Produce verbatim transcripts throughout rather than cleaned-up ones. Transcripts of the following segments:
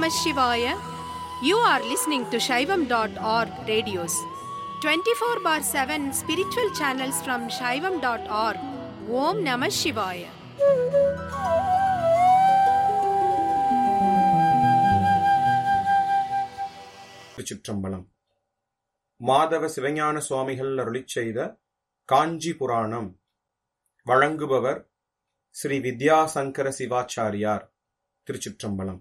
Namah Shivaya. You are listening to Shaivam dot org radios. twenty-four bar seven spiritual channels from Shaivam dot org. Om Namah Shivaya. திருச்சிற்றம்பலம். மாதவ சிவஞான சுவாமிகள் அருளிச் செய்த காஞ்சி புராணம். வழங்குபவர் ஸ்ரீ வித்யாசங்கர சிவாச்சாரியார். திருச்சிற்றம்பலம்.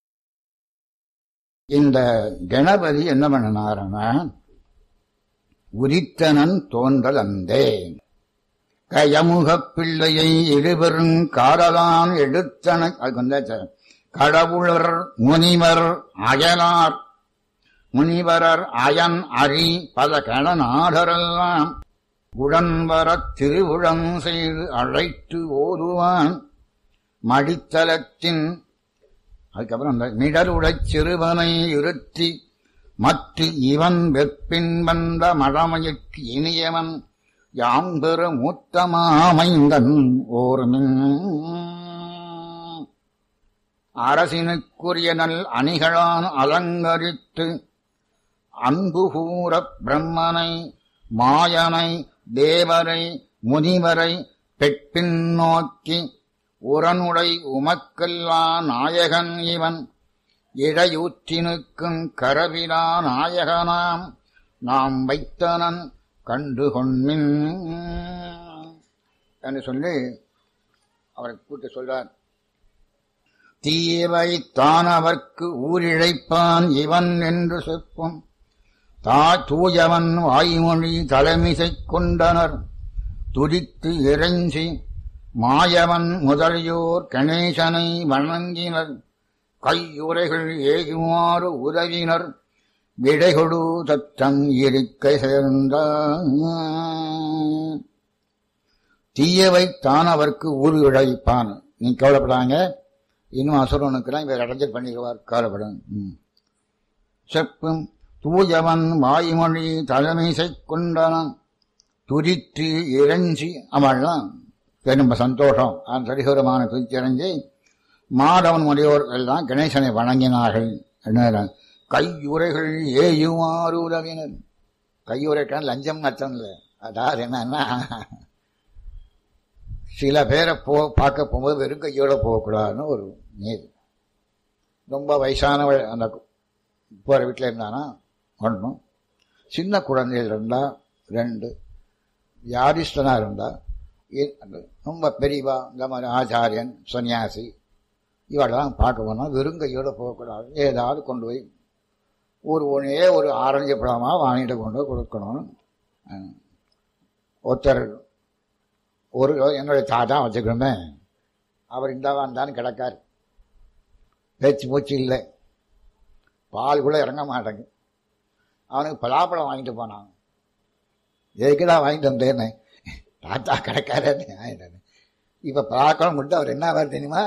இந்த கணபதி என்ன பண்ணினாரனா, உரித்தனன் தோன்றல் அந்தே கயமுகப் பிள்ளையை இருபெரும் காரலான் எடுத்தன. அதுக்கு வந்த கடவுளர் முனிவர் அயலார் முனிவரர் அயன் அரி பல கணநாடரெல்லாம் உடன்வரத் திருவுளம் செய்து அழைத்து ஓதுவான் மடித்தலத்தின். அதுக்கப்புறம் அந்த மிடருடைச் சிறுவனை இருத்தி மற்ற இவன் வெற்பின் வந்த மழமைக்கு இனியவன் யாம்பெற மூத்தமாமைந்தன் ஓர்மின். அரசினுக்குரிய நல் அணிகளான் அலங்கரித்து அன்பு கூறப் பிரம்மனை மாயனை தேவரை முனிவரை பெற்பின் நோக்கி உரனுடை உமக்கல்லா நாயகன் இவன் இடையூற்றினுக்கும் கரவிலா நாயகனாம் நாம் வைத்தனன் கண்டுகொண்மின் என்று சொல்லி அவரை கூட்டு சொல்றார். தீயவை தானவர்க்கு ஊரிழைப்பான் இவன் என்று சொற்பும் தா தூயவன் வாய்மொழி தலைமிசைக் கொண்டனர் துடித்து இறைஞ்சி மாயவன் முதலியோர் கணேசனை வணங்கினர். கையுறைகள் ஏகுமாறு உதவினர் விடைகொடு தத்தம் இருக்கை சேர்ந்த. தீயவை தானவர்க்கு ஊர் இழைப்பான். நீ கவலைப்படாங்க, இன்னும் அசுரனுக்குலாம் இவர் அடைஞ்சல் பண்ணிடுவார், கவலைப்படும். செப்பும் தூயவன் வாய்மொழி தலைமைசைக் கொண்டனன் துரித்து இறைஞ்சி. அவள்லாம் ரொம்ப சந்தோஷம். அந்த சரிகரமான துரித்து இறைஞ்சி மாதவன் முறையோர் எல்லாம் கணேசனை வணங்கினார்கள். என்ன கையுறைகள் ஏயுமாறு உதவினர். கையுறைக்கான லஞ்சம் அச்சம்ல. அதாவது என்னன்னா, சில பேரை போ பார்க்க போகும்போது வெறும் கையோட போகக்கூடாதுன்னு ஒரு நீர். ரொம்ப வயசானவள் அந்த போகிற வீட்டில் இருந்தானா ஒன்றும், சின்ன குழந்தைகள் இருந்தால் ரெண்டு, வியாதிஷ்டனாக இருந்தால் ரொம்ப பெரியவா இந்த மாதிரி ஆச்சாரியன் சன்னியாசி இவெல்லாம் பார்க்க போனால் வெறுங்கையோடு போகக்கூடாது. ஏதாவது கொண்டு போய் ஒரு ஒன்றே ஒரு ஆரஞ்சு பழமாக வாங்கிட்டு கொண்டு போய் கொடுக்கணும். ஒருத்தர் ஒரு என்னுடைய தாத்தா வச்சுக்கிறோமே, அவர் இந்த வந்தான்னு கிடக்கார், பேச்சு மூச்சு இல்லை, பால் கூட இறங்க மாட்டேங்க. அவனுக்கு பலாப்பழம் வாங்கிட்டு போனான். எதுக்குதான் வாங்கிட்டு வந்தேன்னு, தாத்தா கிடக்காரன்னு வாங்கிட்டாரு. இப்போ பலாப்பழம் மட்டும் அவர் என்ன ஆவார் தெரியுமா?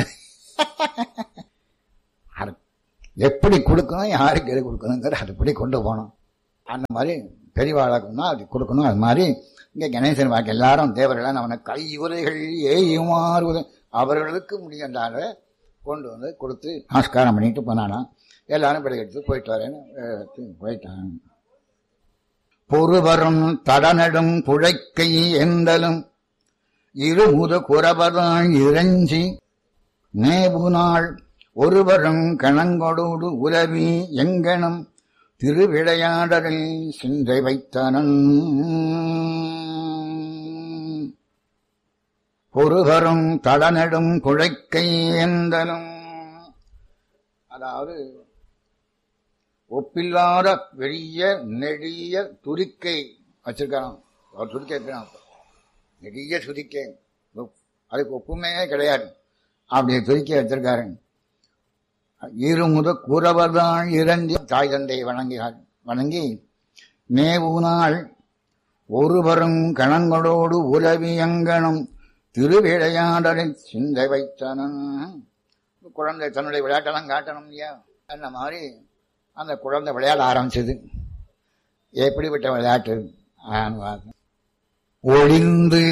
எப்படி கொடுக்கணும், யாருக்கு எது கொடுக்கணுங்கிற அதுபடி கொண்டு போகணும். அந்த மாதிரி பெரியவாழாக்குன்னா அப்படி கொடுக்கணும். அது மாதிரி இங்கே கணேசன் வாக்கு எல்லாரும் தேவர்கள் அவனை கையுறைகள் ஏயுமாறு அவர்களுக்கு முடியண்டால கொண்டு வந்து கொடுத்து நமஸ்காரம் பண்ணிட்டு போனானா. எல்லாரும் பிள்ளை எடுத்து போயிட்டு வரேன்னு போயிட்டான். பொறுவரும் தடநடும் புழைக்கை எந்தலும் இருமுத குறவதாள் இறைஞ்சி நேபு நாள் ஒருவரும் கணங்கொடோடு உலவி எங்கனும் திருவிளையாடலில் சிந்தை வைத்தனன். பொறுவரும் தடநடும் புழைக்கை எந்தலும், அதாவது ஒப்பில்லாத பெரிய நெடிய துரிக்கை வச்சிருக்கான். அவர் துரிக்கை நெடிய துரிக்கை, அதுக்கு ஒப்புமே கிடையாது. அப்படி துரிக்கை வச்சிருக்காரு. இருமுத குறவர்தான் இறந்தி தாய் தந்தையை வணங்கினார். வணங்கி நேவுநாள் ஒருவரும் கணங்களோடு உலவி அங்கனும் திருவிளையாடலில் சிந்தை வைத்தனன். குழந்தை தன்னுடைய விளையாட்டெல்லாம் காட்டணும் இல்லையா, அந்த மாதிரி அந்த குழந்தை விளையாட ஆரம்பிச்சது. எப்படிப்பட்ட விளையாட்டு? ஒளிந்து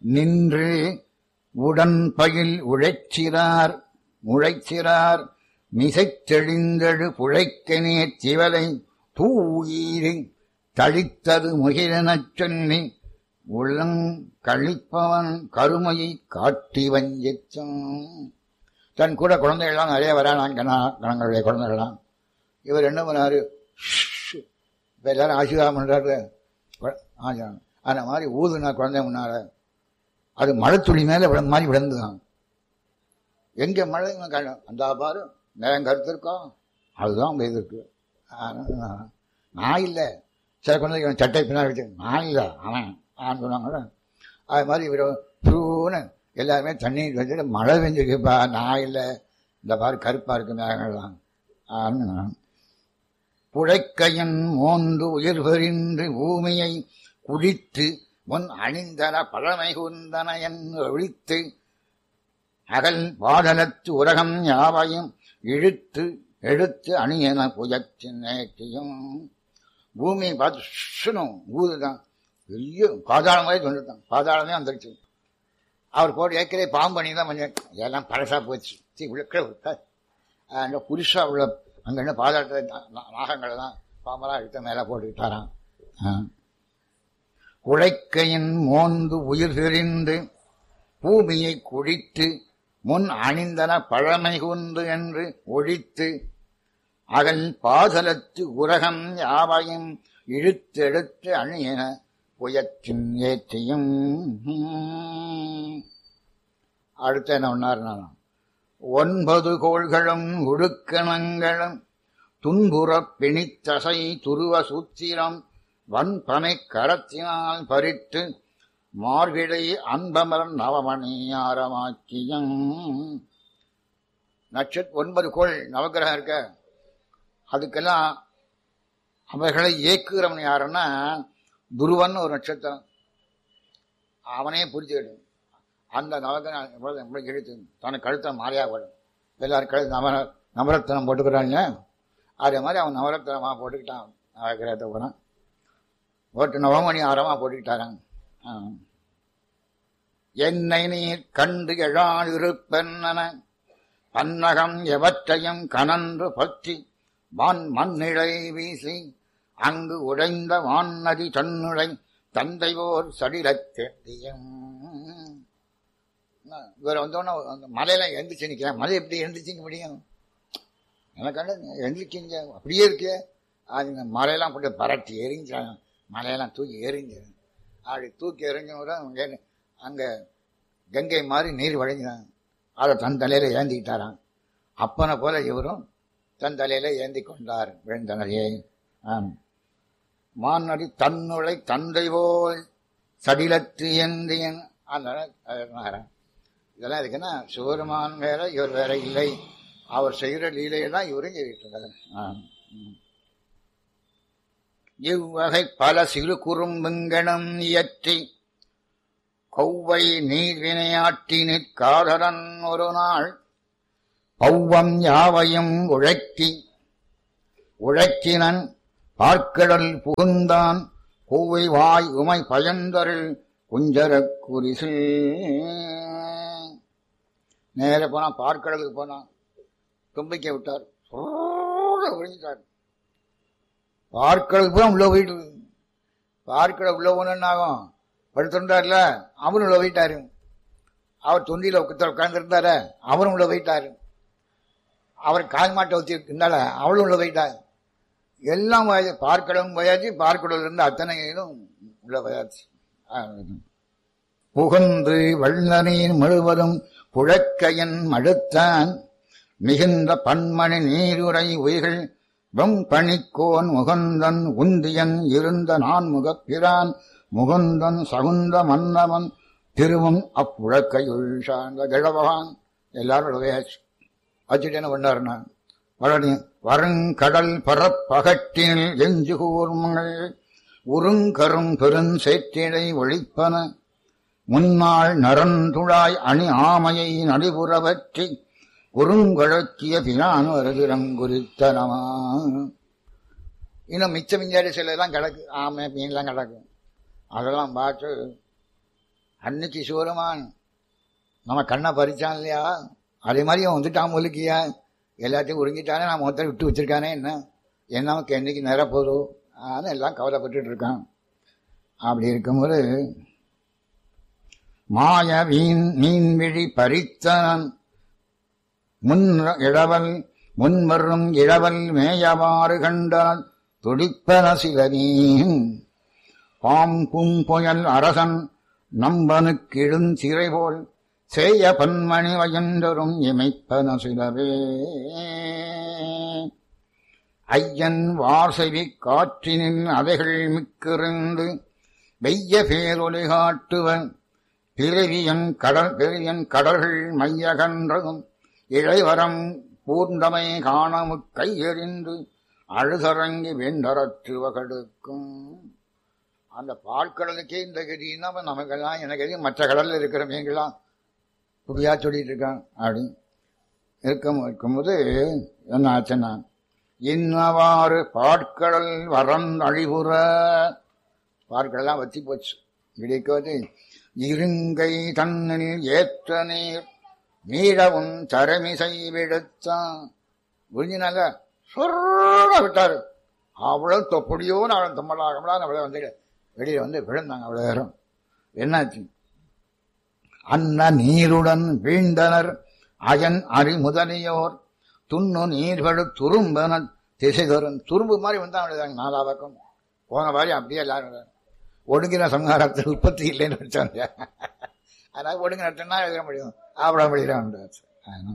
நின்று உடன் பயில் உழைச்சிறார் உழைச்சிறார் மிசைத்தெழிந்தழு புழைக்கனே திவலை தூயீரை தளித்தது முகிலெனச் சொல்லி உள்ளங் கழிப்பவன் கருமையை காட்டி வஞ்சித்தான். தன் கூட குழந்தைகள்லாம் நிறைய வரானான், கணங்களுடைய குழந்தைகள்லாம். இவர் என்ன பண்ணாரு, இப்ப எல்லாரும் ஆசீர்வாதம் பண்றாரு. அந்த மாதிரி ஊதுனா குழந்தை முன்னால அது மழை துளி மேல விட மாதிரி விழுந்துதான். எங்க மழை அந்த பாரு நேரம் கருத்து இருக்கோம், அதுதான் பெய்திருக்கு. நான் இல்லை, சில குழந்தைங்க சட்டை பின்னாடி வச்சு நான் இல்லை அவன் ஆன்னு சொன்னாங்க. அது மாதிரி இவர் ப்ரூன்னு எல்லாருமே தண்ணீர் வச்சுட்டு மழை பெஞ்சிருக்குப்பா, நான் இல்லை, இந்த பாரு கருப்பா இருக்கு மேகங்கள்லாம் ஆன்னு. புழைக்கையன் மோந்து உயிர் பெறின்று பூமியை குடித்து முன் அணிந்தன பழமை குந்தன என்று ஒழித்து அகல் பாதலத்து உலகம் யாவையும் இழுத்து எடுத்து அணியன புயத்தின் நேற்றியும். பூமியை பார்த்து சுனும் ஊதுதான், பெரிய பாதாளமே சொல்லிட்டான், பாதாளமே வந்துருச்சு. அவர் போட்டு ஏற்கனவே பாம்பணி தான் கொஞ்சம் எல்லாம் பழசா போச்சு. உள்ள புதுசா உள்ள அங்க என்ன பாதாளத்தை நாகங்கள் தான் பாம்பெல்லாம் எடுத்த மேல போட்டுக்கிட்டாராம். உழைக்கையின் மோந்து உயிர் தெரிந்து பூமியை குடித்து முன் அணிந்தன பழமை குந்து என்று ஒழித்து அகல் பாதலத்து உலகம் யாவையும் இழுத்தெடுத்து அணியன புயத்தின் ஏற்றியும். அடுத்த என்ன ஒன்னார், ஒன்பது கோள்களும் உடுக்கணங்களும் துன்புறப் பிணித்தசை துருவ சூத்திரம் வன்பமை கரத்தினால் பறித்து மார்கிடை அன்பமர் நவமணியாரமாக்கியம். நட்சத்திர ஒன்பது கோள் நவகிரகம் இருக்க, அதுக்கெல்லாம் அவர்களை இயக்குகிறவன் யாருன்னா துருவன் ஒரு நட்சத்திரம். அவனே புரிஞ்சுக்கிட்டு அந்த நவகிரகம் இழுத்து தனக்கு கழுத்தை மாறியா போடும். எல்லாரும் கழுத்து நவ நவரத்தனம் போட்டுக்கிறாங்க, அதே மாதிரி அவன் நவரத்தனமாக போட்டுக்கிட்டான். நவகிரகத்தை போனான் போட்டு நவமணி ஆரமா போட்டுக்கிட்டாராங்க. என்னை நீர் கண்டு எழால் இருப்பென்ன பன்னகம் எவற்றையும் கனன்று பற்றி வான் மண்ணிழை வீசி அங்கு உடைந்த வான்னதி தன்னுடை தந்தை ஓர் சடிலத் தேடியும். இவர் வந்தோன்னா மலையில எழுந்திரிச்சு நிற்கிறேன். மலை எப்படி எழுந்திரிச்சிக்க முடியும்? எனக்கு எழுந்திரிச்சிங்க அப்படியே இருக்கே. அது மலையெல்லாம் போட்டு பரட்டி எரிஞ்சாங்க, மலையெல்லாம் தூக்கி எரிஞ்சு அப்படி தூக்கி எறிஞ்சவங்க அங்க கங்கை மாதிரி நீர் வழிஞ்சாங்க. அதை தன் தலையில ஏந்திக்கிட்டாராம். அப்பனை போல இவரும் தன் தலையில ஏந்தி கொண்டார் விழுந்தனையே. மானடி தன்னுளை தந்தை போல் சடிலத்து ஏந்தியன். இதெல்லாம் இருக்குன்னா சிவருமான் வேற இவர் வேற இல்லை, அவர் செய்கிற லீலையெல்லாம் இவரும் செய்யிட்டு இருக்காரு. இவ்வகை பல சிறு குறும்புங்கணம் இயற்றி கொவ்வை நீர் வினையாட்டி நிற்காதரன் ஒரு நாள் பௌவம் யாவையும் உழைக்கி உழைக்கினன் பார்க்கடல் புகுந்தான் கொவ்வை வாய் உமை பயந்தரில் குஞ்சர குறிசில். நேர போனா பார்க்கடலுக்கு போனான், தும்பிக்க விட்டார், விழுந்துட்டார். பார்க்கடலுக்கு போனா உள்ள போயிட்டு, பார்க்கடல் உள்ள போன ஆகும் படுத்திருந்தார்ல, அவரும் உள்ள போயிட்டாரு. அவர் தொண்டியில உட்கார்ந்துருந்தார, அவரும் உள்ள போயிட்டாரு. அவர் கால் மாட்டை ஊத்தி இருந்தால அவளும் உள்ள போயிட்டாரு. எல்லாம் பார்க்கடலும் போயாச்சு, பார்க்கடல் இருந்து அத்தனையிலும் உள்ள போயாச்சு. புகந்து வள்ளநீர் முழுவதும் புழக்கையன் மழுத்தான் மிகுந்த பன்மணி நீருரை உயிர்கள் வெம் பணிக்கோன் முகந்தன் உந்தியன் இருந்த நான் முகப்பிரான் முகுந்தன் சகுந்த மன்னவன் திருவும் அப்புழக்கையுள் சார்ந்த ஜடபகான். எல்லாரும் உதயாச்சு வச்சுட்டு என்ன பண்ணாருன்னா வளனி வருங்கடல் பரப்பகட்டினில் எஞ்சு கூர்மங்கள் உருங்கரும் பெருஞ்சேற்றிடை ஒழிப்பன முன்னாள் நரந்துழாய் அணி ஆமையை நடிபுறவற்றி குறுங்கழக்கிய பிரான் வருதிரங்குறித்தனமா. இன்னும் மிச்ச மிஞ்சாடி சில எல்லாம் கிடக்கு, ஆமை மீன்லாம் கிடக்கு. அதெல்லாம் பார்த்து அன்னைக்கு சிவருமான் நம்ம கண்ணை பறிச்சான் இல்லையா, அதே மாதிரி அவன் வந்துட்டான் ஒலிக்கியா. எல்லாத்தையும் உறிஞ்சிட்டானே, நான் முகத்தை விட்டு வச்சிருக்கானே, என்ன என்ன நமக்கு என்னைக்கு நிரப்போதோ ஆனால் எல்லாம் கவலைப்பட்டு இருக்கான். அப்படி இருக்கும்போது மாய வீண் மீன்விழி பறித்தனன் முன் இழவல் முன்வரும் இழவல் மேயவாறு கண்டால் துடிப்பன சிலனீ பாம்பும் புயல் அரசன் நம்பனுக்கிழும் சிறை போல் செய்ய பன்மணி வயந்தரும் இமைப்பன சிலவே ஐயன் வாசவி காற்றினில் அவைகள் மிக்கிருந்து வெய்ய பேரொலி காட்டுவன் பிறவியன் கடல் பெரியன் கடல்கள் மையகன்றதும் இளைவரம் பூர்ந்தமை காணமுக் கையெறிந்து அழுதரங்கி வெண்டரற்றுவ கடுக்கும். அந்த பால்கடலுக்கே இந்த கதின்னா நமக்கெல்லாம் எனக்கு மற்ற கடல்ல இருக்கிற மீன்களாம் புதியா சொல்லிட்டு இருக்கான். அப்படி இருக்கும் இருக்கும்போது என்ன ஆச்சுன்னா, இன்னவாறு பாட்கடல் வரம் அழிவுற பாற்கடலாம் வத்தி போச்சு. இடிக்கோது இருங்கை தன்னில் ஏற்ற நீர் மீளவும் தரமிசை விடுத்தான் விழுந்தினாங்க, சொல்ல விட்டாரு. அவ்வளவு தொப்படியோ நான் தொம்மலாகலாம் அவ்வளவு வந்து வெளியில வந்து விழுந்தாங்க. அவ்வளவு நேரம் என்னாச்சு, அன்ன நீருடன் வீழ்ந்தனர் அயன் அறி முதலியோர் துண்ணு நீர்படு துரும்பன திசை தரும். துரும்பு மாதிரி வந்தாங்க நாலா பக்கம் போன மாதிரி. அப்படியே எல்லாரும் ஒடுங்கின சம்ஹாரத்தில் உற்பத்தி இல்லைன்னு வச்சாங்க. அதனால ஒடுங்கினா எழுத முடியும், ஆவட முடியும்.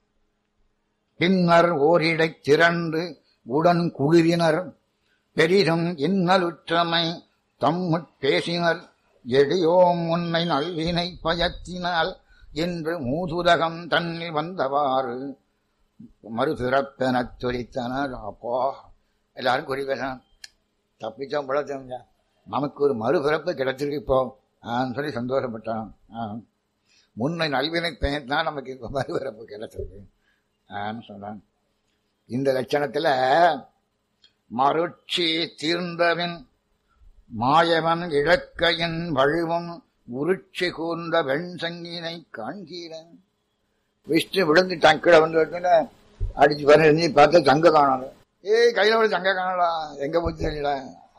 பின்னர் ஓரிடை திரண்டு உடன் குழுவினர் பெரிதும் இன்னலுற்றமை தம்முட் பேசினர் எடியோம் உன்னை நல்வினை பயத்தினால் என்று மூதுதகம் தன்னில் வந்தவாறு மறுபிறப்பெனத் துரித்தனர். அப்போ எல்லாரும் குறி பேசான், தப்பிச்சோம் போல தெரிஞ்சா நமக்கு ஒரு மறுபிறப்பு கிடைச்சிருக்கு இப்போ சொல்லி சந்தோஷப்பட்டான். முன்னை நல்வினை பயத்தான் நமக்கு இப்போ மறுபிறப்பு கிடைச்சிருக்கு சொன்னான். இந்த லட்சணத்துல மருட்சி தீர்ந்தவன் மாயவன் இழக்கையின் வழுவும் உருட்சி கூர்ந்த வெண் சங்கினை காண்கிறேன். விஷ்ணு விழுந்துட்டான் கீழே வந்து அடிச்சு பண்ணி பார்த்தா தங்க காணல. ஏய் கையில விட தங்க காணலாம், எங்க போச்சு தெரியல.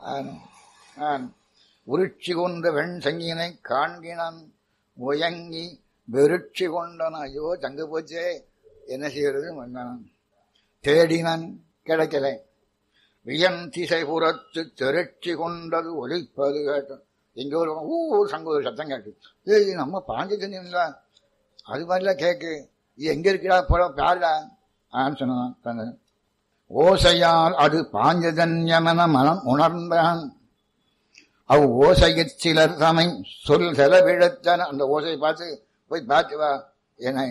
உருட்சி கொண்ட வெண் சங்கினை காண்கினான் உயங்கி வெருட்சி கொண்டான். ஐயோ தங்க போச்சே, என்ன செய்யறது வந்தான். தேடினான், கிடைக்கல. வியன் திசை புறத்து தெருட்சி கொண்டது ஒலிப்பது கேட்டான். எங்க ஒரு ஊர் சங்க ஒரு சத்தம் கேட்டு, ஏய் நம்ம பாஞ்சு தண்ணிங்களா அது மாதிரிலாம் கேக்கு, எங்க இருக்கிறா போல பாருடா ஆன்னு சொன்னான். ஓசையால் அது பாஞ்சஜன்யமென மனம் உணர்ந்தான். அவ் ஓசையற் சிலர் தமை சொல் செலவிழத்தன. அந்த ஓசையை பார்த்து போய் பார்த்து வா என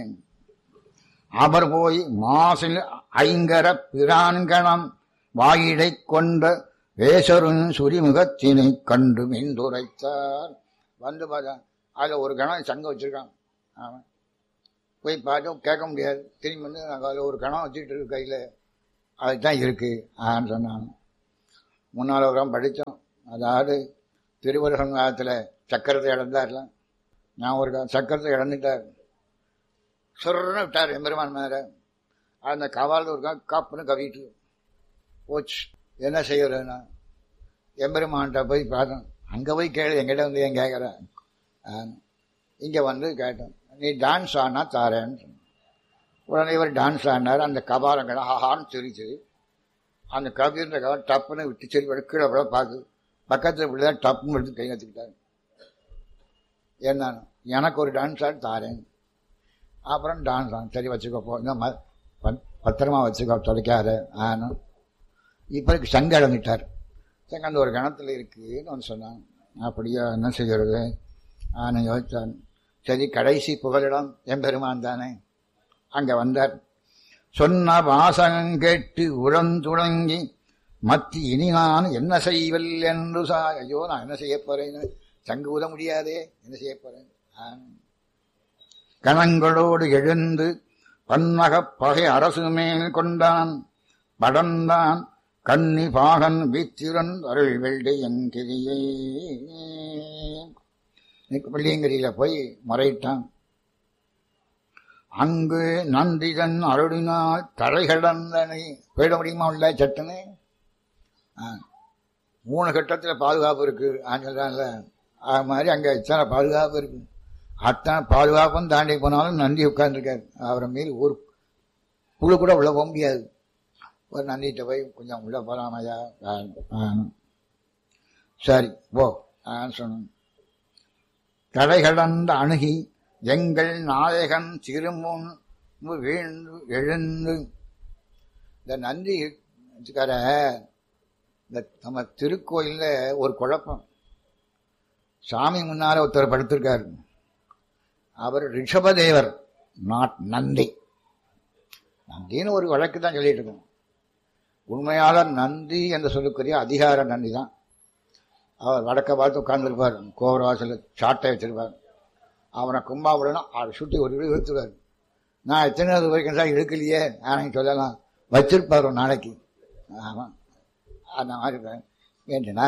அவர் போய் மாசில் ஐங்கர பிரான்கணம் வாயிடை கொண்ட வேசருன் சுரிமுகத்தினை கண்டு மீண்டுரைத்தார். வந்து பார்த்தா அதுல ஒரு கணம் சங்க வச்சிருக்கான். அவன் போய் பார்த்து கேட்க முடியாது, திரும்பி வந்து அதில் ஒரு கணம் வச்சுக்கிட்டு இருக்கு கையில, அதுதான் இருக்கு ஆன்னு சொன்னாங்க. முன்னாள் ஒரு படித்தோம். அதாவது திருவள்ளுவர் சங்கத்தில் சக்கரத்தை இழந்தார்ல, நான் ஒரு சக்கரத்தை இழந்துட்டார். சொர்ன்னு விட்டார் எம்பெருமான் மேல. அந்த கவால் ஒரு காப்புன்னு கவிட்டு போச்சு. என்ன செய்யறதுன்னா எம்பெருமான்கிட்ட போய் பார்த்தோம். அங்கே போய் கேளு, எங்கிட்ட வந்து ஏன் கேட்குறேன். இங்கே வந்து கேட்டோம், நீ டான்ஸ் ஆனா தாரேன்னு சொன்ன. உடனே இவர் டான்ஸ் ஆடினார். அந்த கபாலங்களை ஹான்னு சிரிச்சு அந்த கவின்ற கவலை டப்புன்னு விட்டு சரி கீழே கூட பார்த்து பக்கத்தில் இப்படிதான் டப்புன்னு எடுத்து கை வச்சுக்கிட்டாரு. என்ன எனக்கு ஒரு டான்ஸ் ஆடி தாரேன். அப்புறம் டான்ஸ் ஆன் சரி வச்சுக்கோப்போ, இன்னும் பத்திரமா வச்சுக்கோ தொலைக்காத ஆனும். இப்போ சங்க இழந்துட்டார். சங்க அந்த ஒரு கணத்தில் இருக்குன்னு வந்து சொன்னாங்க. அப்படியா என்ன செய்கிறது ஆனு யோசித்தான். சரி கடைசி புகலிடம் எம்பெருமான் தானே. அங்கே வந்தார். சொன்ன வாசகம் கேட்டு உழந்துழங்கி மத்தி இனி நான் என்ன செய்வல் என்று சா. ஐயோ நான் என்ன செய்ய போறேன்னு சங்கு ஊத முடியாதே, என்ன செய்ய போறேன். கணங்களோடு எழுந்து பன்மகப் பகை அரசு மேல் கொண்டான் படந்தான் கன்னி பாகன் வீத்திரன் அருள் வெள்ளையங்கிரியே. வெள்ளியங்கிரியில போய் முறையிட்டான். அங்கு நந்திதன் அருளினால் தரைகடந்தனை போயிட முடியுமா உள்ள சட்டுன்னு? மூணு கட்டத்தில் பாதுகாப்பு இருக்கு சொல்றாங்கல்ல, அது மாதிரி அங்க இத்தனை பாதுகாப்பு இருக்கு. அத்தனை பாதுகாப்பும் தாண்டி போனாலும் நந்தி உட்கார்ந்துருக்காரு. அவரை மீறி ஒரு புழு கூட உள்ள போக முடியாது. ஒரு நந்திட்ட போய் கொஞ்சம் உள்ள போலாமையா? சரி போ சொன்ன. தடைகடந்த அணுகி எங்கள் நாயகன் திருமுன் வீழ்ந்து எழுந்து. இந்த நந்தி இந்த நம்ம திருக்கோயில்ல ஒரு குழப்பம். சாமி முன்னால ஒருத்தர் படுத்திருக்காரு. அவர் ரிஷபதேவர், நாட் நந்தி. நந்தின்னு ஒரு வழக்கு தான் சொல்லிட்டு இருக்கோம். உண்மையாளர் நந்தி என்று சொல்லக்கூடிய அதிகார நந்தி தான். அவர் வடக்க பார்த்து உட்கார்ந்துருப்பார், கோபுரவாசல சாட்டை வச்சிருப்பார். அவனை கும்பாவிடணும், அவரை சுட்டி ஒரு இழு இழுத்துவார். நான் எத்தனை வரைக்கும் சார் இழுக்கலையே ஆனால் சொல்லலாம், வச்சிருப்பார் ஒரு நாளைக்கு. ஆமாம், அந்த மாதிரி ஏன்ட்டுனா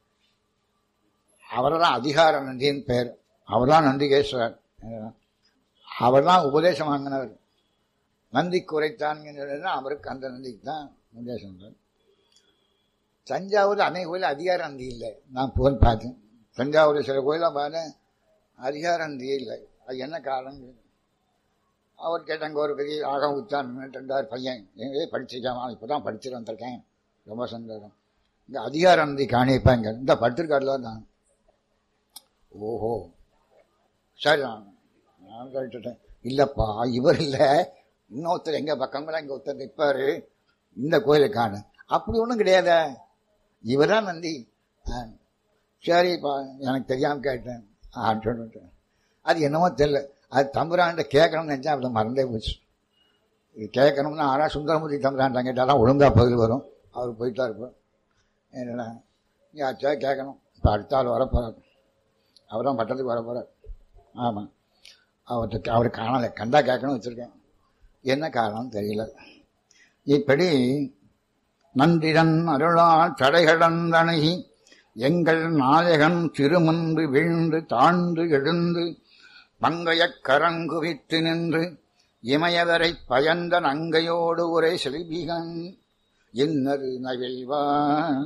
அவர் தான் அதிகார நந்தின்னு பேர். அவர் தான் நந்திகேஸ்வரர். அவர் தான் உபதேசம் வாங்கினவர். நந்தி குறைத்தான் அவருக்கு, அந்த நந்திக்கு தான் உபதேசம். தஞ்சாவூர் அன்னைக்கு கோயில் அதிகார நந்தி இல்லை. நான் போய் பார்த்தேன். தஞ்சாவூர் சில கோயிலாக பார்த்தேன், அதிகார நந்தியே இல்லை. அது என்ன காரணம்? அவர் கேட்டாங்க, ஒரு பெரிய ஆகம் உச்சான் ரெண்டாயிரம் பையன் எங்கே படிச்சிருக்காமா, இப்போ தான் படிச்சுட்டு வந்திருக்கேன், ரொம்ப சந்தோஷம். இந்த அதிகார நந்தி காணிப்பாங்க இந்த பட்டிருக்காடுல தான். ஓஹோ சரி, நான் நான் கேட்டுட்டேன். இல்லைப்பா இவர் இல்லை, இன்னொருத்தர் எங்கள் பக்கங்களா இங்கே ஒருத்தர் நிற்பாரு, இந்த கோயிலை காணு. அப்படி ஒன்றும் கிடையாத, இவர் தான் நந்தி. சரிப்பா, எனக்கு தெரியாமல் கேட்டேன் ஆன்னு சொல்லிட்டேன். அது என்னமோ தெரியல, அது தம்புரான்ட்ட கேட்கணும்னு நினச்சா அப்படி மறந்தே போச்சு. இது கேட்கணும்னா ஆனால் சுந்தரமூர்த்தி தம்புரான்ட்ட கேட்டாலும் ஒழுங்காக பதில் வரும். அவர் போயிட்டா இருப்போம். என்னடா யாச்சா கேட்கணும். இப்போ அடுத்த ஆள் வரப்போகிறார், அவர் தான் பட்டத்துக்கு வரப்போகிறார். ஆமாம், அவர்கிட்ட அவர் காணலை, கண்டா கேட்கணும் வச்சுருக்கேன். என்ன காரணம் தெரியல. இப்படி நந்திரன் அருளால் தடைகடந்தணுகி எங்கள் நாயகன் திருமுன்பு வீழ்ந்து தாழ்ந்து எழுந்து பங்கையக் கரங்குவித்து நின்று இமயவரை பயந்த நங்கையோடு ஒரே செல்விகன் இன்னது நவிழ்வான்.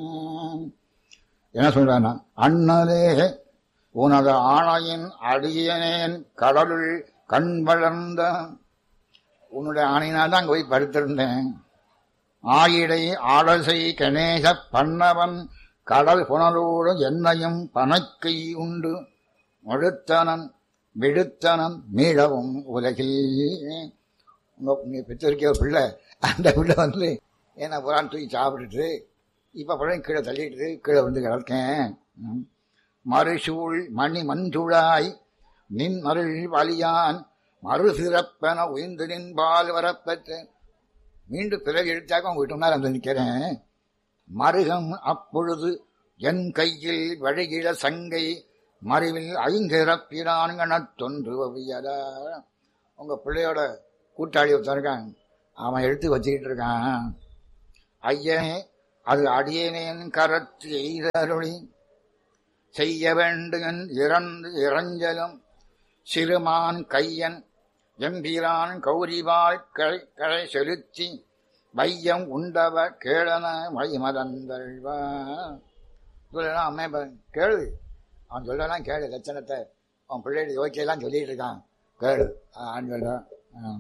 என்ன சொல்றானா? அண்ணலே உனது ஆணையின் அடியனேன் கடலுள் கண் வளர்ந்த. உன்னுடைய ஆணையினால் தான் அங்கே போய் படுத்திருந்தேன். ஆயிடை ஆடசை கணேச பண்ணவன் கடல் புனலோடு என்னையும் பனைக்கை உண்டு மழுத்தனன் விடுத்தனன் மீளவும் உலகில். உங்க பெற்றிருக்க பிள்ளை, அந்த பிள்ளை வந்து என்ன புறான் தூக்கி சாப்பிட்டுட்டு இப்ப பிள்ளை கீழே தள்ளிட்டு கீழே வந்து கிடக்கேன். மறுசூழ் மணி மஞ்சுழாய் நின் மருள் வலியான் மறு சிறப்பென உயிர்ந்து நின்பால் வரப்பெற்ற. மீண்டும் பிறகு எழுத்தாக்க உங்க வீட்டு முன்னாடி வந்து நிற்கிறேன். மருகம் அப்பொழுது என் கையில் வழிகிழ சங்கை மறைவில் ஐந்திறப்பினான்கன தொன்று வவியதா. உங்க பிள்ளையோட கூட்டாளி ஒருத்தருக்கான், அவன் எடுத்து வச்சுக்கிட்டு இருக்கான். ஐயனே, அது அடியேனேன் கரத்து எய்தருளி செய்ய வேண்டுகன் இறந்து இறஞ்சலும் சிறுமான் கையன் எம்பிரான் கௌரிவாள் களை களை செலுத்தி வையம் உண்டவ கேளன வைமதந்தழ்வா. சொல்லலாம் அம்மே கேளு, அவன் சொல்லலாம் கேளு, லட்சணத்தை அவன் பிள்ளையோட யோக்கியெல்லாம் சொல்லிட்டு இருக்கான், கேளு ஆன்னு சொல்றான்.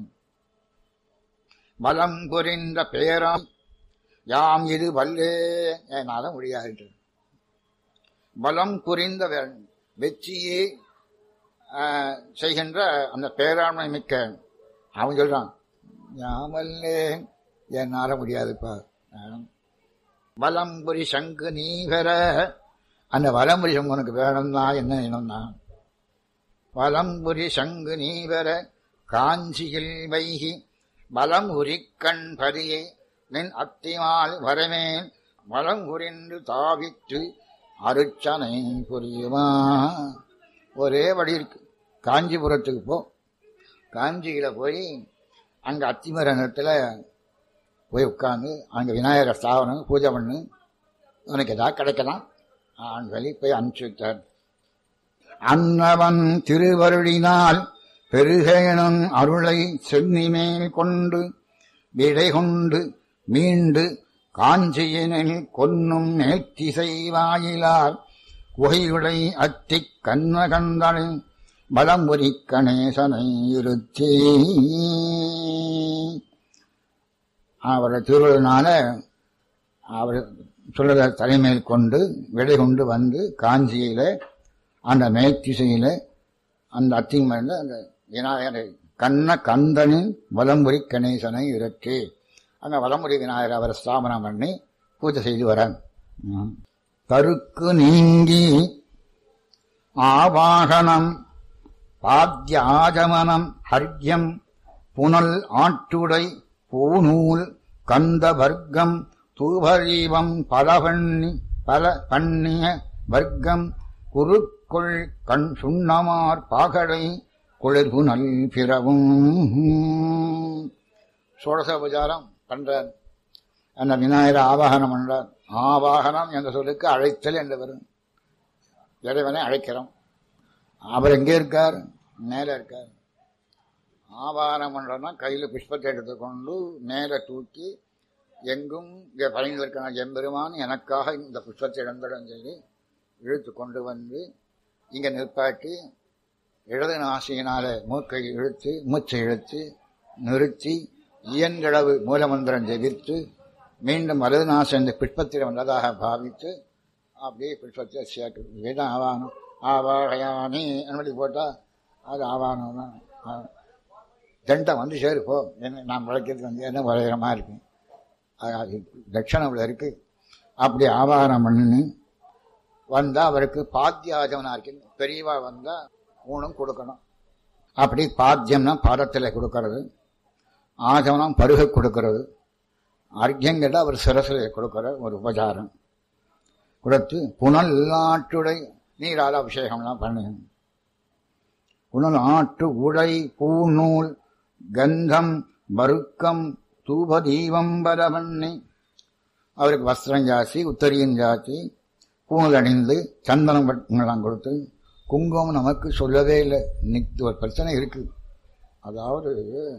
பலம் புரிந்த பேராம் யாம் இது வல்லே என்னால முடியாது. பலம் புரிந்த வெற்றியே செய்கின்ற அந்த பேராண்மை மிக்க அவன் சொல்றான், யாமல்லே என்னால முடியாதுப்பா. வலம்புரி சங்கு நீ பெற, அந்த வலம்புரி சங்கு உனக்கு வேணும்னா என்ன வேணும்னா, வலம்புரி சங்கு நீ பெற காஞ்சியில் வைகி வலம் உரிக்கண் பரியை நின் அத்திமால் வரமேன் வலம் உரிந்து தாவித்து அருச்சனை புரியுமா. ஒரே வழி இருக்கு, காஞ்சிபுரத்துக்கு போ. காஞ்சியில போய் அங்க அத்திமரத்தில் போய் உட்காந்து அங்க விநாயகர் ஸ்தாபனம் பூஜை பண்ணு, உனக்கு ஏதாவது கிடைக்கலாம் ஆண் சொல்லி போய் அனுப்பிச்சு விட்டார். அன்னவன் திருவருளினால் பெருகேனும் அருளை சென்னிமேல் கொண்டு விடை கொண்டு மீண்டு காஞ்சியினில் கொன்னும் நேற்றிசை வாயிலார் குகையுடை அத்திக் கண்ணகந்தனை பலம்புரி கணேசனை இருத்தே. அவரை திருவள்ளுனால அவர் சொல்ற தலைமையில் கொண்டு விடை கொண்டு வந்து காஞ்சியில அந்த மேற்திசையில அந்த அத்திமேல அந்த விநாயகரை கண்ண கந்தனின் வலம்புரி கணேசனை இறக்கி அங்க வலம்புரி விநாயகர் அவரை ஸ்தாபனம் பண்ணி பூஜை செய்து வர. கருக்கு நீங்கி ஆவாகனம் பாத்யாஜமனம் ஹர்யம் புனல் ஆட்டுடை பூநூல் கந்த வர்க்கம் தூபரீவம் பலபண்ணி பல பண்ணிய வர்க்கம் குறுக்கொள் கண் சுண்ணமார் பாகடை குளிர்புனல் பிறவும். சோடசோபச்சாரம் பண்றார். அந்த விநாயகர் ஆவாகனம் பண்றார். ஆவாகனம் என்ற சொல்லுக்கு அழைத்தல் என்று வரும். இறைவனை அழைக்கிறோம். அவர் எங்கே இருக்கார்? மேல இருக்கார். ஆவாகனம் பண்றோம்னா கையில புஷ்பத்தை எடுத்துக்கொண்டு மேல தூக்கி எங்கும் இங்கே பழங்கிருக்கிற எம்பெருமான் எனக்காக இந்த புஷ்பத்தை இழந்திடம் சொல்லி இழுத்து கொண்டு வந்து இங்க நிற்பாட்டி இடது நாசியினால மூக்கை இழுத்து மூச்சை இழுத்து நிறுத்தி இயன்றளவு மூலமந்திரம் ஜெபித்து மீண்டும் வலது நாசம் இந்த புஷ்பத்தில் வந்ததாக பாவித்து அப்படியே புஷ்பத்தை சேர்க்கணும். இதுதான் ஆவானம். ஆவாகயானி அனுமதி போட்டா அது ஆவானம் தான். தண்டம் வந்து சேருப்போ என்ன நான் வளர்க்கறதுக்கு வந்து என்ன வளையரமா இருக்கு, அது தட்சணம் இருக்கு. அப்படி ஆவாகனம் பண்ணி வந்தா அவருக்கு பாத்தியாஜமனா இருக்கு. பெரியவா வந்தா ஊனும் கொடுக்கணும். அப்படி பாத்தியம்னா பாதத்தில் கொடுக்கறது, ஆஜமனம் பருக கொடுக்கறது, அர்க்கியங்கிட்ட அவர் சிரசில கொடுக்கிற ஒரு உபச்சாரம் கொடுத்து புனல் ஆட்டுடை நீரால அபிஷேகம்லாம் பண்ணணும். புனல் ஆட்டு உடை பூநூல் கந்தம் வருக்கம் தூப தீபம் பரவண்ணி அவருக்கு வஸ்திரம் ஜாஸ்தி உத்தரியும் ஜாஸ்தி பூணல் அணிந்து சந்தனம் பட்டெல்லாம் கொடுத்து குங்குமம் நமக்கு சொல்லவே இல்லை. இன்னைக்கு ஒரு பிரச்சனை இருக்கு. அதாவது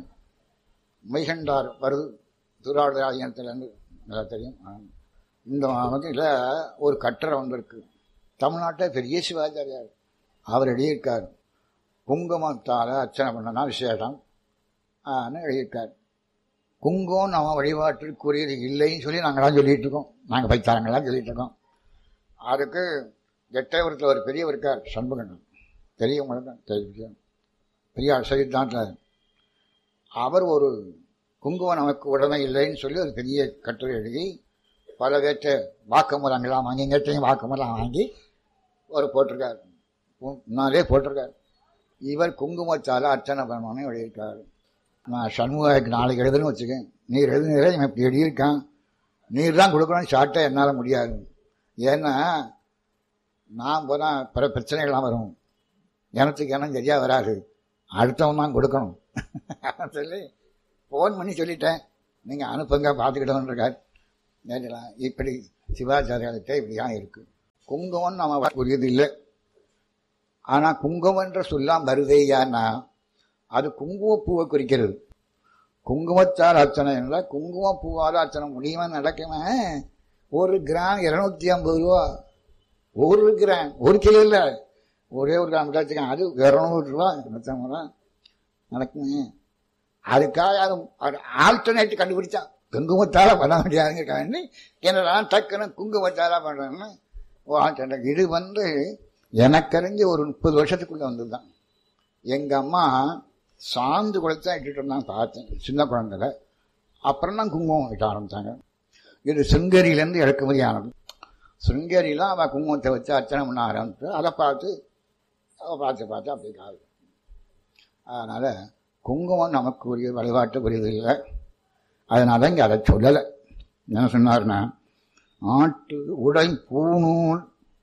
மைகண்டார் வருது திருவாரூராதினத்திலேருந்து நல்லா தெரியும். இந்த மாவட்டத்தில் ஒரு கட்டரை வந்திருக்கு. தமிழ்நாட்டை பெரிய சிவாச்சாரியார் அவர் எழுதியிருக்கார். குங்குமத்தால் அர்ச்சனை பண்ணனா விசேஷம் எழுதியிருக்கார். குங்குமம் நம்ம வழிபாட்டிற்குரியது இல்லைன்னு சொல்லி நாங்களாம் சொல்லிட்டு இருக்கோம். நாங்கள் பைத்தாரங்களாம் சொல்லிட்டு இருக்கோம். அதுக்கு எட்டயபுரத்தில் ஒரு பெரியவர் இருக்கார், சண்முகன், பெரியவங்களுக்கு தெரியும், பெரிய சித்தாந்தத்தில். அவர் ஒரு குங்குமம் நமக்கு உடமை இல்லைன்னு சொல்லி ஒரு பெரிய கட்டுரை எழுதி பல பேர்த்த வாக்குமூலங்களாம் வாங்கி எங்கிட்டையும் வாக்குமூலம் வாங்கி ஒரு போட்டிருக்கார். முன்னாலே போட்டிருக்கார். இவர் குங்குமத்தால் அர்ச்சனை பண்ணணும்னு எழுதியிருக்காரு. நான் சண்முகாவுக்கு நாளைக்கு எழுதுன்னு வச்சுக்கேன். நீர் எழுதுனீரே இவன் இப்படி எழுதியிருக்கான், நீர் தான் கொடுக்கணும்னு ஷார்ட்டா என்னால் முடியாது. ஏன்னா நான் போனால் பிற பிரச்சனைகள்லாம் வரும். எனத்துக்கு ஏன்னா சரியாக வராது, அடுத்தவன் தான் கொடுக்கணும் சொல்லி ஃபோன் பண்ணி சொல்லிட்டேன். நீங்கள் அனுப்புங்க பார்த்துக்கிட்டோன்றிருக்கார். நேரலாம் இப்படி சிவாச்சாரியார்கிட்ட இப்படிதான் இருக்கு. குங்குமம் நம்ம உரியது இல்லை. ஆனால் குங்குமன்ற சொல்லாம் வருதையான்னா அது குங்குமப்பூவை குறிக்கிறது. குங்குமத்தால் அர்ச்சனை இல்லை, குங்குமப்பூவால் அர்ச்சனை முடியுமா நடக்குமே. ஒரு கிராம் இருநூத்தி ஐம்பது ரூபா. ஒரு கிராம் ஒரு கிலோ இல்லை, ஒரே ஒரு கிராம் வச்சுக்கேன், அது இருநூறு ரூபா இருநூத்தம்பது ரூபா நடக்குமே. அதுக்காக அது ஆல்டர்னேட் கண்டுபிடிச்சான். குங்குமத்தால பண்ண முடியாதுங்க. என்னடா டக்குன்னு குங்குமத்தால பண்றேன்னு ஆல்டர்னேட். இது வந்து எனக்கறிஞ்சு ஒரு முப்பது வருஷத்துக்குள்ள வந்ததுதான். எங்க அம்மா சாந்து குளத்தான் இட்டுட்டு இருந்தாங்க, பார்த்தேன் சின்ன குழந்தைல. அப்புறம் தான் குங்குமம் இட்ட ஆரம்பித்தாங்க. இது சிருங்கேரியிலேருந்து இறக்குமதி ஆனது. சிருங்கேரியிலாம் அவள் குங்குமத்தை வச்சு அர்ச்சனை பண்ண ஆரம்பிச்சு அதை பார்த்து அவள் பார்த்து பார்த்து அப்படி காது. அதனால் குங்குமம் நமக்கு உரிய வழிபாட்டு புரியுது இல்லை. அதனால இங்கே அதை சொல்லலை. என்ன சொன்னார்னா, ஆட்டு உடை பூநூல்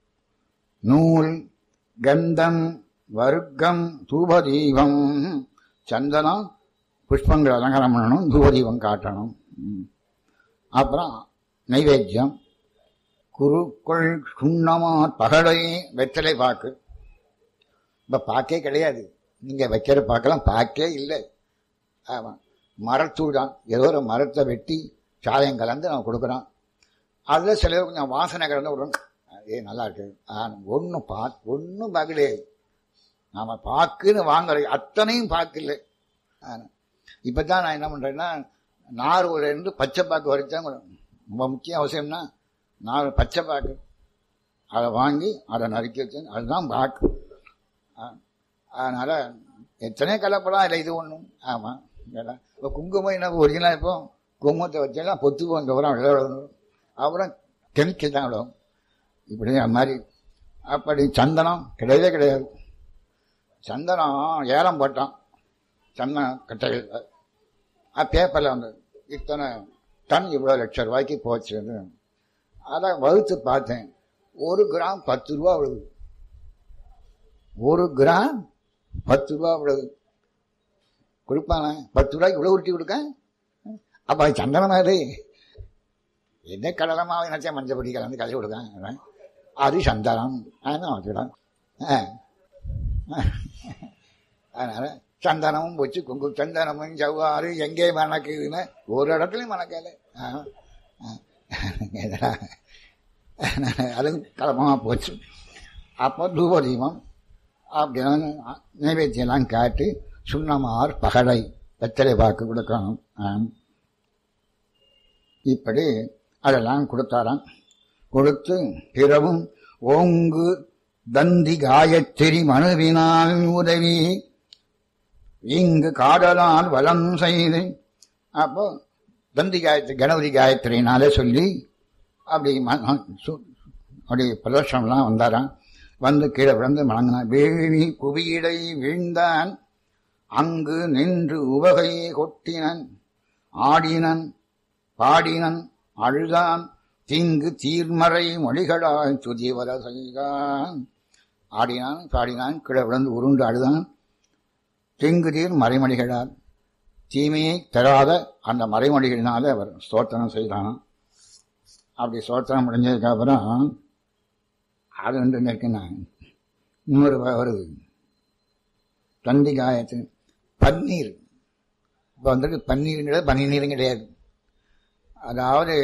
நூல் கந்தம் வர்க்கம் தூபதீபம் சந்தனம் புஷ்பங்கள் அலங்காரம் பண்ணணும், தூபதீபம் காட்டணும். அப்புறம் நைவேத்தியம் குருக்கள் சுண்ணமா பகடை வெத்தலை பாக்கு. இப்போ பாக்கே கிடையாது, நீங்க வைக்கிற பாக்கெல்லாம் பாக்கே இல்லை. ஆமா, மரத்தூள் தான். ஏதோ ஒரு மரத்தை வெட்டி சாயம் கலந்து நான் கொடுக்குறான். அதில் சில கொஞ்சம் வாசனை கலந்து விடணும். ஏ நல்லா இருக்கு. ஒன்றும் பா ஒன்றும் பார்க்கலையே. நாம பாக்குன்னு வாங்குற அத்தனையும் பார்க்கல. இப்பதான் நான் என்ன பண்றேன்னா, நார்வூர்ல இருந்து பச்சை பாக்கு வரைச்சாங்க. ரொம்ப முக்கிய அவசியம்னா நார் பச்சை பாக்கு அதை வாங்கி அதை நறுக்கி வச்சு அதுதான் பாக்கு. அதனால எத்தனை கலப்படம் இல்லை இது ஒன்றும். ஆமா, இப்போ குங்குமம் என்ன ஒரிஜினல். இப்போ குங்குமத்தை வச்சா பொத்து போங்க அப்புறம் விளையாடணும், அப்புறம் கெமிக்கல் தான் விடும். இப்படி அது மாதிரி. அப்படி சந்தனம் கிடையவே கிடையாது. சந்தனம் ஏலம் போட்டான் சந்தனம் கட்டையில். பேப்பரில் வந்து இத்தனை டன் இவ்வளோ லட்சம் ரூபாய்க்கு போச்சு. அதை வகுத்து பார்த்தேன். ஒரு கிராம் பத்து ரூபா விழுது. ஒரு கிராம் பத்து ரூபா விழுது. கொடுப்பாங்க பத்து ரூபாய்க்கு இவ்வளோ உருட்டி கொடுக்க. அப்போ அது சந்தனம் அது என்ன கடலமாக நினச்சா மஞ்சப்பொடி கலந்து கலந்து கொடுக்க. அது சந்தனம். அதுதான் வச்சுக்கலாம். அதனால சந்தனமும் போச்சு. குங்கு சந்தனமும் ஜவ்வாறு எங்கே மணக்குதுன்னு ஒரு இடத்துலையும் மணக்கல. அது கலமாக போச்சு. அப்போ தூபதீபம் அப்படின்னு நைவேத்தியெல்லாம் காட்டி சுண்ணமார் பகடை வெத்தலை பாக்கு கொடுக்கணும். இப்படி அதெல்லாம் கொடுத்தாராம். கொடுத்து பிறவும் ஓங்கு தந்தி காயத்திரி மனுவினால் உதவி இங்கு காடலால் வளம் செய்து. அப்போ தந்தி காயத்ரி கணபதி காயத்ரினாலே சொல்லி அப்படி அப்படி பிரதர்ஷனம்லாம் வந்தாராம். வந்து கீழே விழுந்து மணங்கினான். வேவி குவியடை வீழ்ந்தான். அங்கு நின்று உவகை கொட்டினன். ஆடினன் பாடினன் அழுதான். தீங்கு தீர்மறை மொழிகளாய் துதிவர செய்தான். ஆடினான் பாடினான் கீழே விழுந்து உருண்டு அழுதான். தீங்கு தீர் மறைமொழிகளால் தீமையை தராத அந்த மறைமொழிகளினால அவர் ஸ்தோத்திரம் செய்தானாம். அப்படி ஸ்தோத்திரம் முடிஞ்சதுக்கு அப்புறம் அது வந்து நிற்கினான். இன்னொரு வருது தந்தி காயத்து பன்னீர். இப்போ வந்துட்டு பன்னீருங்கிறது பனி நீரும் கிடையாது. அதாவது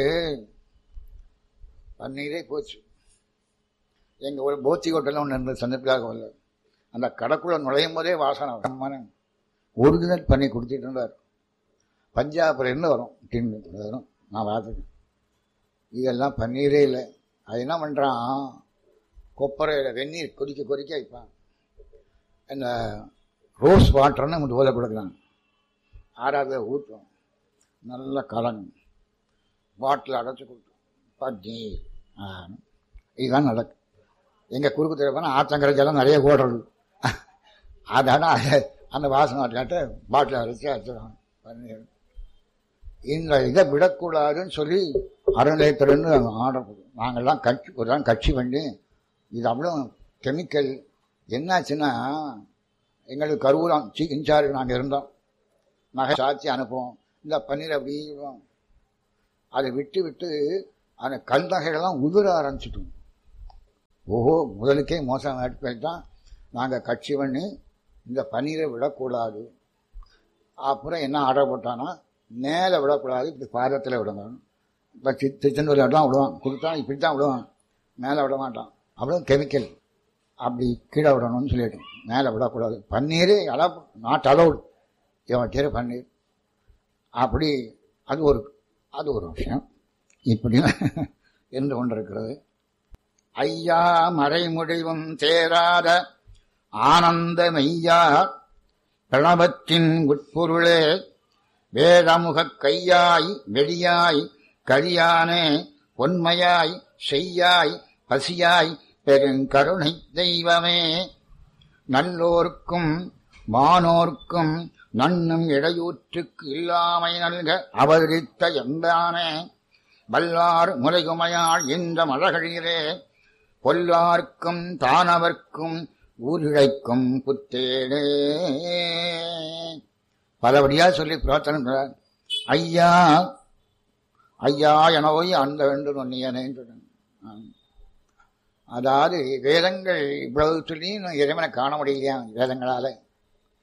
பன்னீரே போச்சு. எங்கள் ஒரு போத்தி ஹோட்டலில் ஒன்று இருந்தது சந்திப்பிலாக வரல. அந்த கடைக்குள்ள நுழையும் போதே வாசனை ஒரிஜினல் பண்ணி கொடுத்துட்டு இருந்தார். பஞ்சாபிலிருந்து வரும் டின்னு வரும். நான் பார்த்துக்கேன். இதெல்லாம் பன்னீரே இல்லை. அது என்ன பண்ணுறான், கொப்பரையில் வெந்நீர் கொதிக்க கொதிக்க வைப்பான். இந்த ரோஸ் வாட்டர்னு நம்ம ஓலை கொடுக்குறாங்க. ஆறாவது ஊற்றும் நல்லா கலங்கும். பாட்டில் அடைச்சி கொடுத்தோம் பன்னீர். இதுதான் நடக்கும். எங்கள் குறுக்கு தெரியப்பான ஆற்றங்கரைக்கெல்லாம் நிறைய ஓடுறது. அதனால் அந்த வாசனை காட்ட பாட்டில் அரைச்சி அரைச்சிடுவாங்க பன்னீர். இந்த இதை விடக்கூடாதுன்னு சொல்லி அறநிலையத்திலிருந்து ஆர்டர் கொடுக்கும். நாங்கள்லாம் கட்சி ஒரு தான் கட்சி பண்ணி இது அவ்வளோ கெமிக்கல். என்னாச்சுன்னா எங்களுக்கு கருவூலம் சி இன்சார்ஜ் நாங்கள் இருந்தோம். நகை சாட்சி அனுப்புவோம். இந்த பன்னீர் அப்படி அதை விட்டு விட்டு அந்த கல் நகைகள்லாம் உதிர ஆரம்பிச்சிட்டோம். ஓஹோ, முதலுக்கே மோசம் தான் நாங்கள் கட்சி பண்ணி இந்த பன்னீரை விடக்கூடாது. அப்புறம் என்ன ஆர்டர் போட்டான்னா மேலே விடக்கூடாது, இப்படி பாதத்தில் விடுங்க. இப்போ சி திருச்செந்தூர் தான் விடுவான், கொடுத்தா இப்படி தான் விடுவான், மேலே விட மாட்டான். அவ்வளோ கெமிக்கல். அப்படி கீழே விடணும்னு சொல்லிட்டோம். மேலே விடக்கூடாது. பன்னீரே அளவு நாட் அலவுடு. இவன் வைக்கிற பன்னீர் அப்படி. அது ஒரு அது ஒரு விஷயம் இப்படி இருந்து கொண்டிருக்கிறது. ஐயா மறைமுடிவும் தேராத ஆனந்த மெய்யா பிரணவத்தின் உட்பொருளே வேதமுகக் கையாய் வெடியாய் கரியானே பொன்மையாய் செய்யாய் பசியாய் பெருங்கருணை தெய்வமே நல்லோர்க்கும் வானோர்க்கும் நன்னும் இடையூற்றுக்கு இல்லாமை நல்க அவதரித்த எந்தானே வல்லார் முறைகுமையாள் இந்த மழகழியிலே பொல்லார்க்கும் தானவர்க்கும் ஊரிழைக்கும் புத்தேடே. பலபடியா சொல்லி பிரார்த்தனை. ஐயா ஐயா என போய் அந்த வேண்டும் ஒன்னியனேன்னு சொல்றேன். அதாவது வேதங்கள் இவ்வளவு சொல்லி இறைவனை காண முடியலையா வேதங்களால.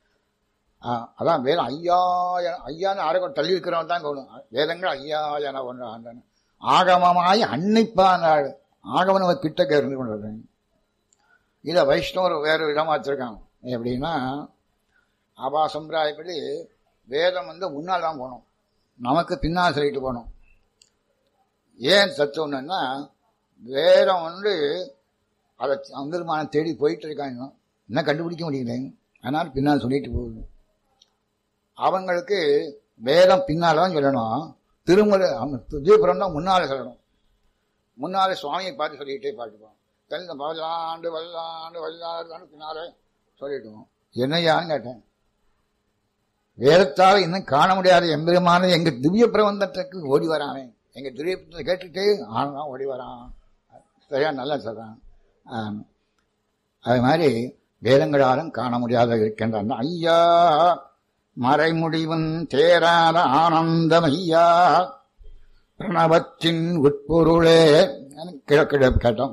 அதான் வேதம் ஐயா ஐயான்னு ஆரோக்கியம் தள்ளி இருக்கிறவன் தான் கவனம். வேதங்கள் ஐயா என ஒன்று ஆகமமாய் அன்னிப்பான் ஆள். ஆகமன் நம்ம கிட்டக்க இருந்து கொண்டு இதை வைஷ்ணவர் வேறு விதமா வச்சிருக்காங்க. எப்படின்னா ஆபா சம்பிரதாயப்படி வேதம் வந்து முன்னால் தான் போகணும், நமக்கு பின்னால் சொல்லிட்டு போகணும். ஏன் தத்துவம்னா வேதம் வந்து அதை அந்தமான தேடி போயிட்டு இருக்காங்க, இன்னும் கண்டுபிடிக்க முடியல, அதனால் பின்னால் சொல்லிட்டு போகுது. அவங்களுக்கு வேதம் பின்னால் தான் சொல்லணும், திருமுறை விஜயபுரம் தான் முன்னால் சொல்லணும். முன்னாலே சுவாமியை பார்த்து சொல்லிக்கிட்டே பாட்டுப்போம். தெலுங்கு வல்லாண்டு வல்லாண்டு வல்லாண்டு பின்னாலே சொல்லிட்டோம். என்னையான்னு கேட்டேன். வேதத்தால் இன்னும் காண முடியாத எம்பெருமான எங்க திவ்ய பிரபந்தத்துக்கு ஓடி வரானே, எங்க திவ்ய பிரபந்தத்தை கேட்டுட்டே ஆனா ஓடி வரான். சரியா நல்லா சொல்றான். அது மாதிரி வேதங்களாலும் காண முடியாத இருக்கின்றான். ஐயா மறைமுடிவன் தேராத ஆனந்தம் ஐயா பிரணவத்தின் உட்பொருளே கிழக்கிட கேட்டோம்.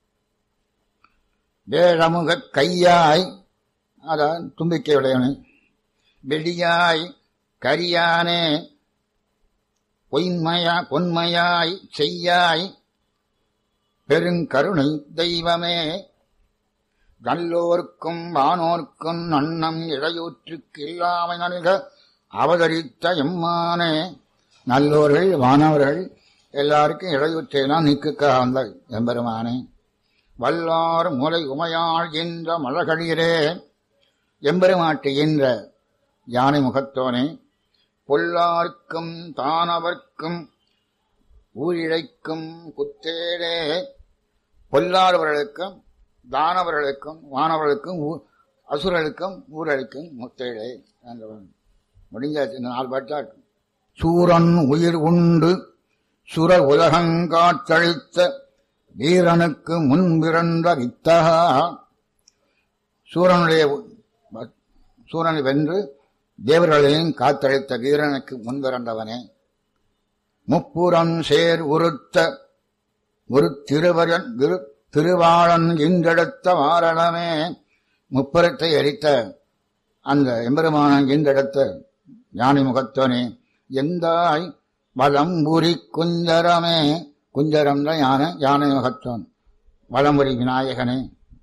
வேழமுக கையாய் அதான் தும்பிக்கை உடையவனே, வெடியாய் கரியானே, பொய்மையா பொன்மையாய் செய்யாய் பெருங்கருணை தெய்வமே, நல்லோர்க்கும் வானோர்க்கும் நன்னம் இடையூற்றுக்கு இல்லாமை நல்க அவதரித்த எம்மானே. நல்லோர்கள் வானவர்கள் எல்லாருக்கும் இடையூற்றையெல்லாம் நீக்குக்காக வந்த எம்பெருமானே. வல்லார் முலை உமையாள் என்ற மழகழியரே, எம்பெருமாட்டு என்ற யானை முகத்தோனே. பொல்லார்க்கும் தானவர்க்கும் ஊரிழைக்கும் புத்தேடே, பொல்லாதவர்களுக்கும் தானவர்களுக்கும் வானவர்களுக்கும் அசுரர்களுக்கும் ஊரழிக்கும் முத்தேடே என்றவன். முடிஞ்சாச்சு, இந்த நாலு பாட்டா. சூரன் உயிர் உண்டு சுர உலகங்காற்றழித்த வீரனுக்கு முன்பிறந்த வித்தகா. சூரனுடைய சூரனை வென்று தேவர்களையும் காத்தழித்த வீரனுக்கு முன்பிறந்தவனே. முப்புறம் சேர் உறுத்த ஒரு திருவரன் திருவாளன் இன்றெடுத்த வாரணமே. முப்புறத்தை எரித்த அந்த எம்பெருமானன் இன்றெடுத்த ஞானி முகத்தோனே. எந்தாய் வலம்புரி குஞ்சரமே, குஞ்சரம் தான் யானை, யானை முகத்தோன் வலம்புரி விநாயகனே.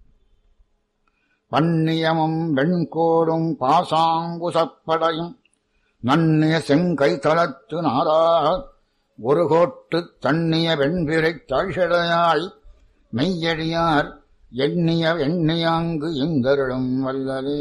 பன்னியமும் வெண்கோடும் பாசாங்குசப்படையும் நன்னிய செங்கை தளத்து நாராக ஒரு கோட்டு தண்ணிய வெண்பிரை தாழ்சடையாய் மெய்யடியார் எண்ணிய எண்ணியாங்கு எங்கருளும் வல்லலே.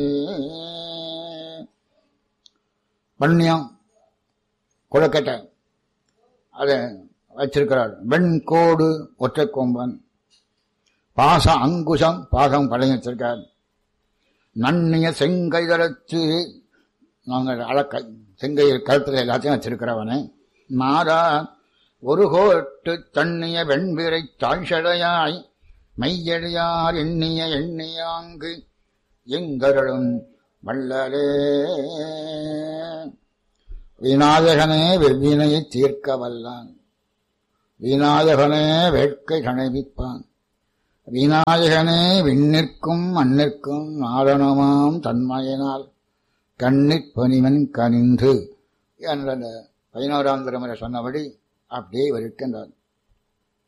பன்னியம் குளக்கட்டை அதை வச்சிருக்கிறார். வெண்கோடு ஒற்றை கொம்பன், பாச அங்குசம் பாசம் படையும் வச்சிருக்கார். நன்னிய செங்கை தளத்து நாங்கள் அழக்க செங்கை கழுத்துல எல்லாத்தையும் வச்சிருக்கிறவனே. மாறா ஒரு கோட்டு தண்ணிய வெண்பிரை தாழ்சடையாய் மெய்யடியார் எண்ணிய எண்ணியாங்கு எங்கருளும் வல்லலே. விநாயகனே வெவ்வினையை தீர்க்க வல்லான், விநாயகனே வேட்கை கணைவிப்பான், விநாயகனே விண்ணிற்கும் மண்ணிற்கும் நாரணமாம் தன்மையினால் கண்ணிற் பணிவன் கனிந்து என்ற பதினோராம் திருமுறை சொன்னபடி அப்படியே இருக்கின்றார்.